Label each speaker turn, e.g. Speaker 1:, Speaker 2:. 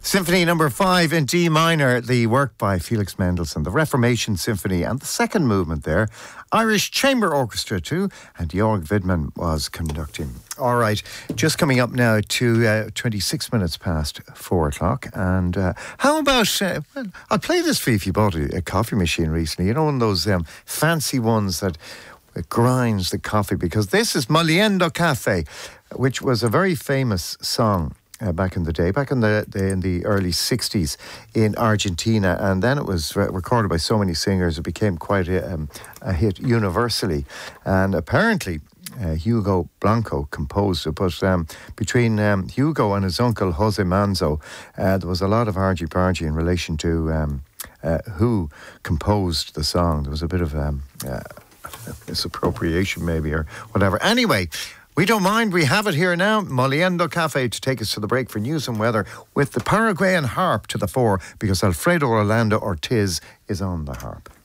Speaker 1: Symphony number 5 in D minor, the work by Felix Mendelssohn, the Reformation Symphony, and the second movement there, Irish Chamber Orchestra too, and Jörg Widmann was conducting. All right, just coming up now to 26 minutes past 4 o'clock, and how about, well, I'll play this for you if you bought a coffee machine recently, you know, one of those fancy ones that grinds the coffee, because this is Moliendo Cafe, which was a very famous song back in the day, back in the early 60s in Argentina, and then it was recorded by so many singers it became quite a hit universally, and apparently Hugo Blanco composed it, but between Hugo and his uncle Jose Manzo, there was a lot of argy-bargy in relation to who composed the song. There was a bit of misappropriation maybe, or whatever. Anyway, we don't mind. We have it here now. Moliendo Cafe to take us to the break for news and weather with the Paraguayan harp to the fore, because Alfredo Orlando Ortiz is on the harp.